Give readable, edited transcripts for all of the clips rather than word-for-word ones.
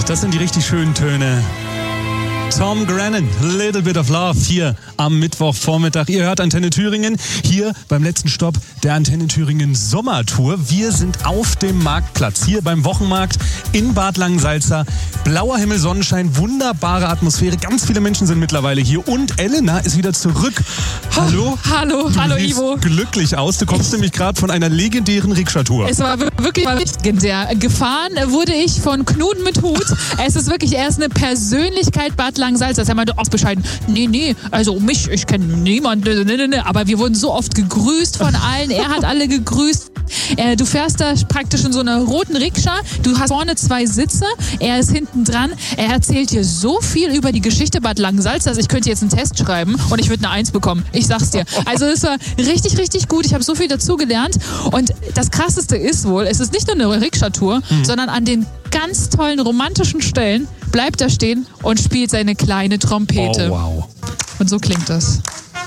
Das sind die richtig schönen Töne. Tom Grennan, Little Bit of Love, hier am Mittwochvormittag. Ihr hört Antenne Thüringen, hier beim letzten Stopp der Antenne Thüringen Sommertour. Wir sind auf dem Marktplatz, hier beim Wochenmarkt in Bad Langensalza. Blauer Himmel, Sonnenschein, wunderbare Atmosphäre. Ganz viele Menschen sind mittleverweile hier und Elena ist wieder zurück. Hallo? Hallo siehst Ivo. Glücklich aus. Du kommst nämlich gerade von einer legendären Rikscha-Tour. Es war wirklich legendär. Gefahren wurde ich von Knut mit Hut. Es ist wirklich, er ist eine Persönlichkeit Bad Langensalza. Er meinte auch bescheiden, nee, also ich kenne niemanden. Aber wir wurden so oft gegrüßt von allen. Er hat alle gegrüßt. Du fährst da praktisch in so einer roten Rikscha. Du hast vorne 2 Sitze. Er ist hinten dran. Er erzählt dir so viel über die Geschichte Bad Langensalza. Also ich könnte jetzt einen Test schreiben und ich würde eine 1 bekommen. Ich sag's dir. Also es war richtig, richtig gut. Ich habe so viel dazu gelernt. Und das Krasseste ist wohl, es ist nicht nur eine Rikscha-Tour, sondern an den ganz tollen romantischen Stellen bleibt er stehen und spielt seine kleine Trompete. Oh, wow. Und so klingt das.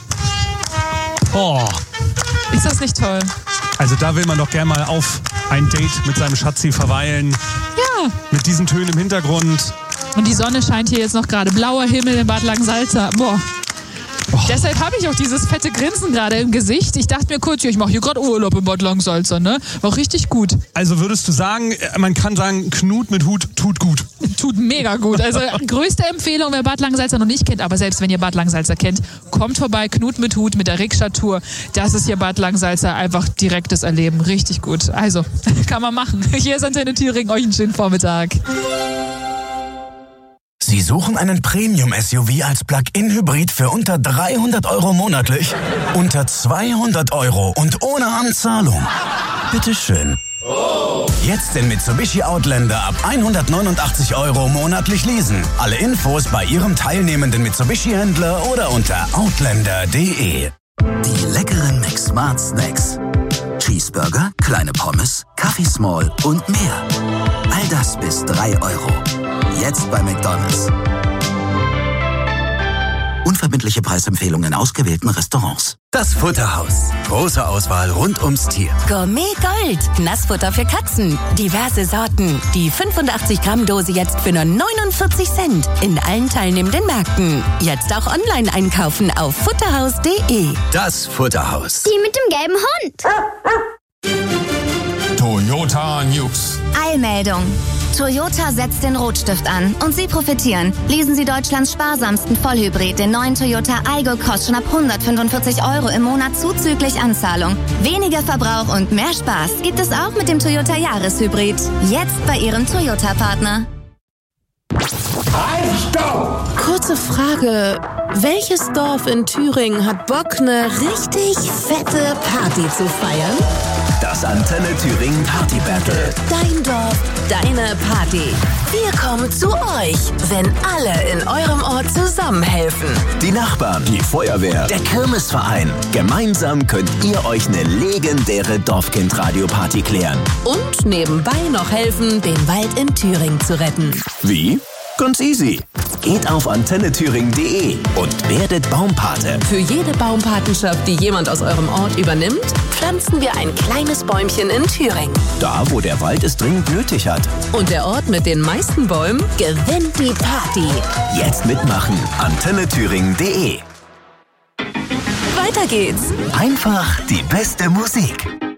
Oh. Ist das nicht toll? Also da will man doch gerne mal auf ein Date mit seinem Schatzi verweilen. Ja. Mit diesen Tönen im Hintergrund. Und die Sonne scheint hier jetzt noch gerade. Blauer Himmel in Bad Langensalza. Boah. Deshalb habe ich auch dieses fette Grinsen gerade im Gesicht. Ich dachte mir kurz, ich mache hier gerade Urlaub in Bad Langensalza, ne? War richtig gut. Also würdest du sagen, man kann sagen, Knut mit Hut tut gut. Tut mega gut. Also größte Empfehlung, wer Bad Langensalza noch nicht kennt, aber selbst wenn ihr Bad Langensalza kennt, kommt vorbei, Knut mit Hut mit der Rikscha-Tour. Das ist hier Bad Langensalza, einfach direktes Erleben. Richtig gut. Also, kann man machen. Hier ist Antenne Thüringen, euch einen schönen Vormittag. Sie suchen einen Premium-SUV als Plug-in-Hybrid für unter 300 € monatlich? Unter 200 € und ohne Anzahlung? Bitteschön. Jetzt den Mitsubishi Outlander ab 189 € monatlich leasen. Alle Infos bei Ihrem teilnehmenden Mitsubishi-Händler oder unter outlander.de. Die leckeren McSmart Snacks. Cheeseburger, kleine Pommes, Kaffee Small und mehr. All das bis 3 €. Jetzt bei McDonald's. Unverbindliche Preisempfehlungen in ausgewählten Restaurants. Das Futterhaus. Große Auswahl rund ums Tier. Gourmet Gold. Nassfutter für Katzen. Diverse Sorten. Die 85-Gramm-Dose jetzt für nur 49 Cent. In allen teilnehmenden Märkten. Jetzt auch online einkaufen auf futterhaus.de. Das Futterhaus. Die mit dem gelben Hund. Toyota News. Eilmeldung. Toyota setzt den Rotstift an und Sie profitieren. Leasen Sie Deutschlands sparsamsten Vollhybrid, den neuen Toyota Aygo, kostet schon ab 145 € im Monat zuzüglich Anzahlung. Weniger Verbrauch und mehr Spaß gibt es auch mit dem Toyota Jahreshybrid. Jetzt bei Ihrem Toyota-Partner. Halt, stopp! Kurze Frage. Welches Dorf in Thüringen hat Bock, eine richtig fette Party zu feiern? Das Antenne Thüringen Party Battle. Dein Dorf, deine Party. Wir kommen zu euch, wenn alle in eurem Ort zusammenhelfen. Die Nachbarn, die Feuerwehr, der Kirmesverein. Gemeinsam könnt ihr euch eine legendäre Dorfkind-Radio-Party klären. Und nebenbei noch helfen, den Wald in Thüringen zu retten. Wie? Ganz easy. Geht auf antennethüringen.de und werdet Baumpate. Für jede Baumpatenschaft, die jemand aus eurem Ort übernimmt, pflanzen wir ein kleines Bäumchen in Thüringen. Da, wo der Wald es dringend nötig hat. Und der Ort mit den meisten Bäumen gewinnt die Party. Jetzt mitmachen. antennethüringen.de. Weiter geht's. Einfach die beste Musik.